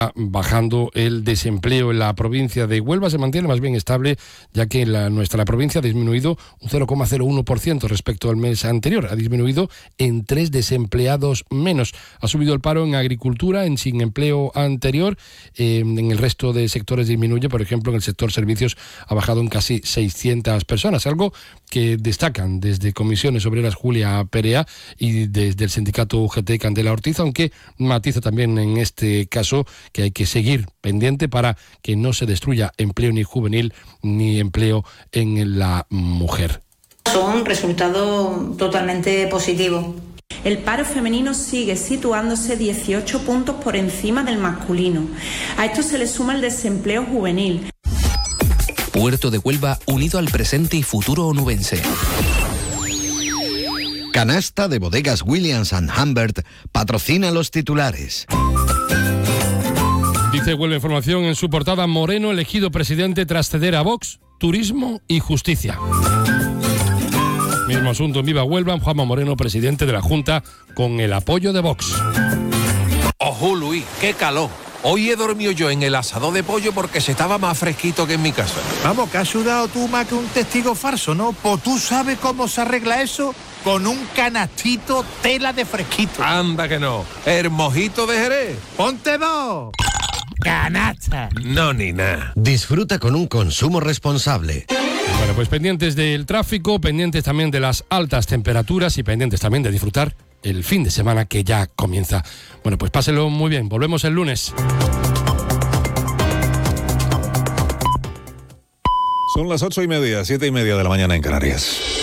bajando el desempleo en la provincia de Huelva, se mantiene más bien estable, ya que nuestra provincia ha disminuido un 0,01% respecto al mes anterior, ha disminuido en 3 desempleados menos. Ha subido el paro en agricultura, en sin empleo anterior, en el resto de sectores disminuye, por ejemplo, en el sector servicios ha bajado en casi 600 personas, algo que destacan desde Comisiones Obreras Julia Perea y desde el sindicato UGT Candela Ortiz, aunque matiza también en este caso que hay que seguir pendiente para que no se destruya empleo ni juvenil ni empleo en la mujer. Son resultados totalmente positivos. El paro femenino sigue situándose 18 puntos por encima del masculino. A esto se le suma el desempleo juvenil. Puerto de Huelva unido al presente y futuro onubense. Canasta de Bodegas Williams & Humbert patrocina los titulares. Dice Huelva Información en su portada: Moreno elegido presidente tras ceder a Vox, turismo y justicia. Mismo asunto en Viva Huelva, Juanma Moreno, presidente de la Junta, con el apoyo de Vox. Ojo, Luis, qué calor. Hoy he dormido yo en el asador de pollo porque se estaba más fresquito que en mi casa. Vamos, que has sudado tú más que un testigo falso, ¿no? Pues tú sabes cómo se arregla eso con un canastito tela de fresquito. Anda que no. El mojito de Jerez. ¡Ponte dos! ¡Canasta! No, ni nada. Disfruta con un consumo responsable. Bueno, pues pendientes del tráfico, pendientes también de las altas temperaturas y pendientes también de disfrutar el fin de semana que ya comienza. Bueno, pues páselo muy bien. Volvemos el lunes. Son las 8:30, 7:30 de la mañana en Canarias.